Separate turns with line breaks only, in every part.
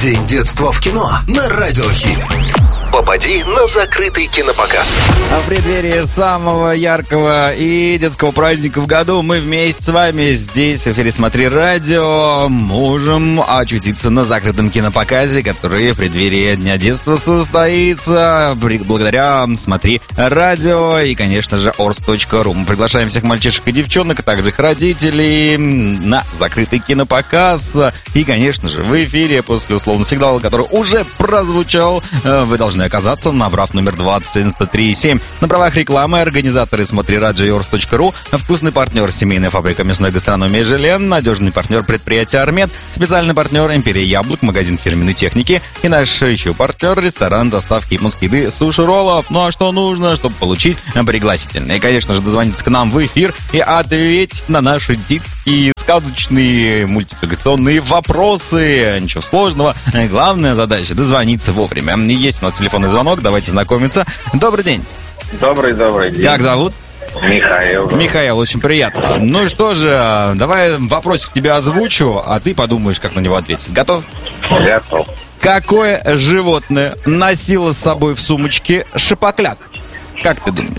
День детства в кино на Радио Хит. Попади на закрытый кинопоказ.
А в преддверии самого яркого и детского праздника в году мы вместе с вами здесь в эфире «Смотри радио» можем очутиться на закрытом кинопоказе, который в преддверии Дня детства состоится благодаря «Смотри радио» и, конечно же, ors.ru. Мы приглашаем всех мальчишек и девчонок, а также их родителей на закрытый кинопоказ. И, конечно же, в эфире после условного сигнала, который уже прозвучал, вы должны оказаться, набрав номер 20-103-7. На правах рекламы организаторы «Смотри радио» и ors.ru, вкусный партнер семейная фабрика мясной гастрономии «Желен», надежный партнер предприятия «Армет», специальный партнер «Империя яблок», магазин фирменной техники и наш еще партнер ресторан доставки японской еды «Суши Роллов». Ну а что нужно, чтобы получить пригласительные? И, конечно же, дозвониться к нам в эфир и ответить на наши детские, сказочные, мультипликационные вопросы. Ничего сложного. Главная задача — дозвониться вовремя. Есть у нас телефонный звонок, давайте знакомиться. Добрый день.
Добрый день.
Как зовут?
Михаил.
Михаил, очень приятно. Ну что же, давай вопросик тебе озвучу, а ты подумаешь, как на него ответить. Готов?
Готов.
Какое животное носило с собой в сумочке шапокляк? Как ты думаешь?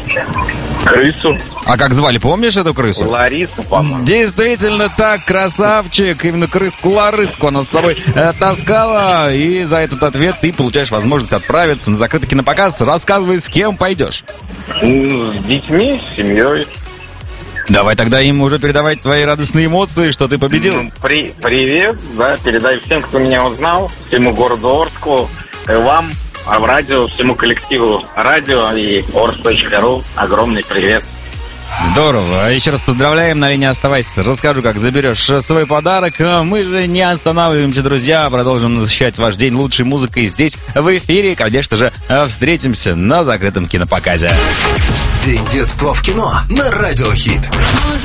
Крысу.
А как звали, помнишь эту крысу?
Ларису, по-моему.
Действительно так, красавчик. Именно крыску Ларыску она с собой таскала. И за этот ответ ты получаешь возможность отправиться на закрытый кинопоказ. Рассказывай, с кем пойдешь.
С детьми, с семьей.
Давай тогда им уже передавать твои радостные эмоции, что ты победил.
Привет, да, передай всем, кто меня узнал, всему городу Орску, вам, а в радио, всему коллективу радио и ors.ru огромный привет.
Здорово. Еще раз поздравляем. На линии оставайся. Расскажу, как заберешь свой подарок. Мы же не останавливаемся, друзья. Продолжим насыщать ваш день лучшей музыкой здесь, в эфире. Конечно же, встретимся на закрытом кинопоказе.
День детства в кино на Радио Хит.